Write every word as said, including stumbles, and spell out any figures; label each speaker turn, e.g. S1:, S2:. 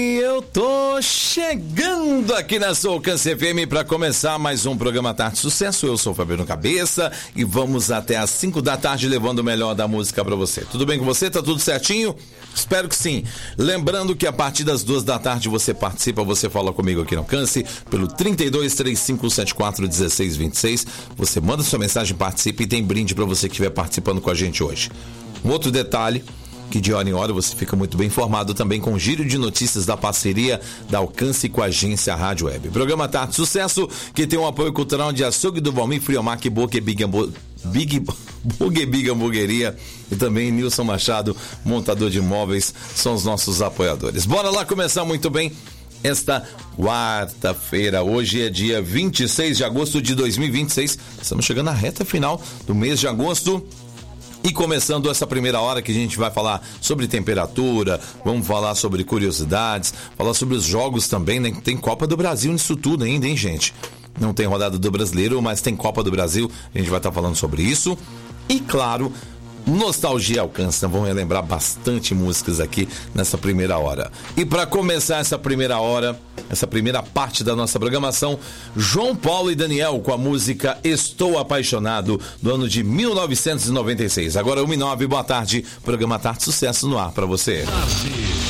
S1: Eu tô chegando aqui na Sou Alcance F M para começar mais um programa Tarde Sucesso. Eu sou o Fabiano Cabeça e vamos até às cinco da tarde levando o melhor da música para você. Tudo bem com você? Tá tudo certinho? Espero que sim. Lembrando que a partir das duas da tarde você participa, você fala comigo aqui no Alcance pelo trinta e dois, trinta e cinco, setenta e quatro, dezesseis, vinte e seis. Você manda sua mensagem, participa e tem brinde para você que estiver participando com a gente hoje. Um outro detalhe, que de hora em hora você fica muito bem informado também com o giro de notícias da parceria da Alcance com a agência Rádio Web. Programa Tarde Sucesso, que tem um apoio cultural de Açougue do Valmir, Friomac, Boque, Big, Big, Big, Big Hamburgueria e também Nilson Machado, montador de imóveis, são os nossos apoiadores. Bora lá começar muito bem esta quarta-feira. Hoje é dia vinte e seis de agosto de dois mil e vinte e seis. Estamos chegando à reta final do mês de agosto. E começando essa primeira hora que a gente vai falar sobre temperatura, vamos falar sobre curiosidades, falar sobre os jogos também, né? Tem Copa do Brasil nisso tudo ainda, hein, gente? Não tem rodada do Brasileiro, mas tem Copa do Brasil, a gente vai estar falando sobre isso. E claro, Nostalgia Alcança, vamos relembrar bastante músicas aqui nessa primeira hora. E para começar essa primeira hora, essa primeira parte da nossa programação, João Paulo e Daniel com a música Estou Apaixonado, do ano de mil novecentos e noventa e seis. Agora uma e nove, boa tarde, programa Tarde Sucesso no ar para você.
S2: Tarde.